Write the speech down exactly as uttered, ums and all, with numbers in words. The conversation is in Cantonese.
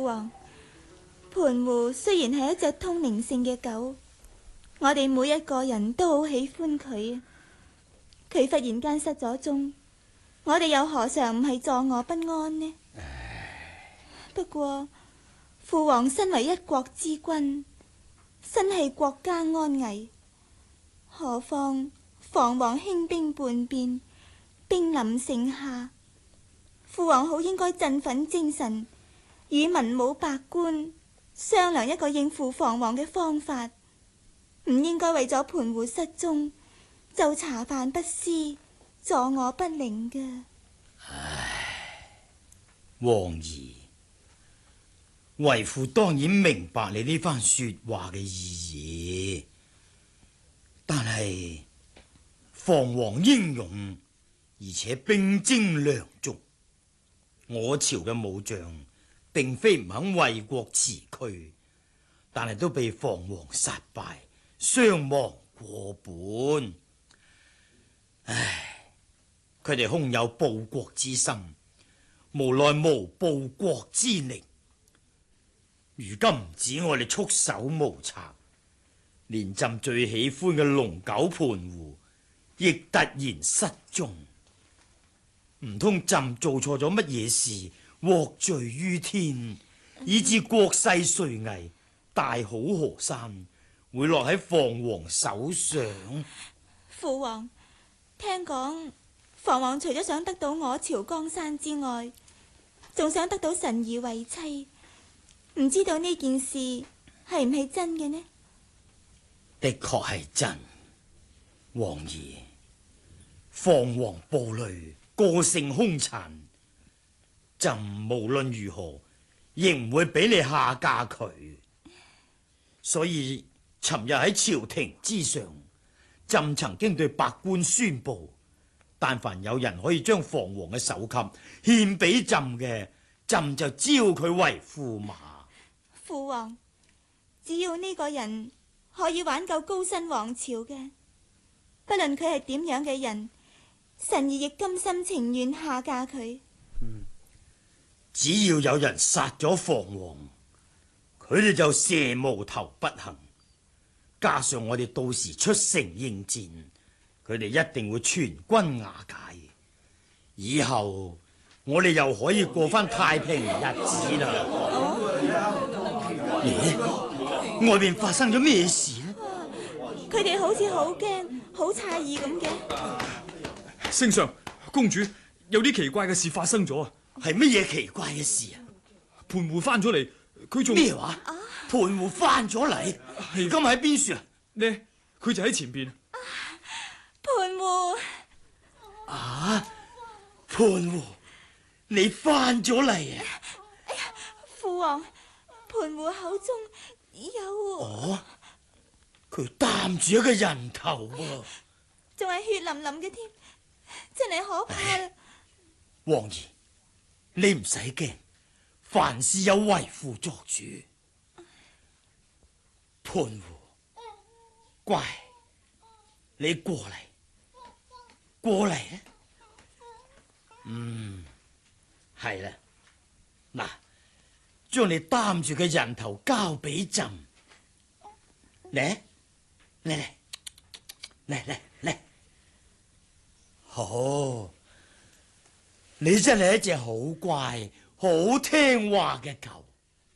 父王，盤湖雖然係一隻通靈性嘅狗，我哋每一個人都好喜歡佢。佢忽然間失咗蹤，我哋又何嘗唔係坐臥不安呢？不過父王身為一國之君，身繫國家安危，何況房王興兵叛變，兵臨城下，父王好應該振奮精神，與文武百官商量一個應付房王嘅方法，唔應該為咗盤湖失蹤就茶飯不思，坐臥不寧嘅。 唉，王兒，為父當然明白你呢番說話嘅意義，但係房王英勇，而且兵精糧足，我朝嘅武將並非唔肯為國辭軀，但係都被房王殺敗，傷亡過半。唉，佢哋空有報國之心，無奈無報國之力。如今唔止我哋束手無策，連朕最喜歡嘅龍狗盤湖亦突然失蹤。唔通朕做錯咗乜嘢事，獲罪於天，以致國勢垂危，大好河山會落喺房王手上？ 父王，聽講房王除咗想得到我朝江山之外，仲想得到神兒為妻，唔知道呢件事係唔係真嘅呢？ 的確係真，王兒，房王暴戾，個性兇殘，朕無論如何亦唔會俾你下嫁佢。所以尋日喺朝廷之上，朕曾經對百官宣布，但凡有人可以將房王嘅首級獻俾朕嘅，朕就招佢為駙馬。 父王，只要呢個人可以挽救高辛王朝嘅，不論佢係點樣嘅人，神兒亦甘心情願下嫁佢。 嗯，只要有人殺咗房王，佢哋就蛇無頭不行。加上我哋到時出城應戰，佢哋一定會全軍瓦解。以後我哋又可以過翻太平日子啦。咦，外面發生咗咩事呢？ 佢哋好似好驚，好詫異咁嘅。 聖上，公主，有啲奇怪嘅事發生咗啊！ 係乜嘢奇怪嘅事啊？ 盤湖翻咗嚟，佢仲咩話？盤湖翻咗嚟？咁喺邊處啊？ 呢，佢就喺前邊。 盤湖啊，盤湖，你翻咗嚟啊？ 哎呀，父王，盤湖口中有…… 哦，佢擔住一個人頭喎， 仲係血淋淋嘅添，真係可怕啦！ 王兒，你唔使驚，凡事有為父作主。盤湖，乖，你過嚟，過嚟啊！嗯，係啦，嗱，將你擔住嘅人頭交俾朕，嚟嚟嚟嚟嚟嚟，好，你真係一隻好乖、好聽話嘅狗。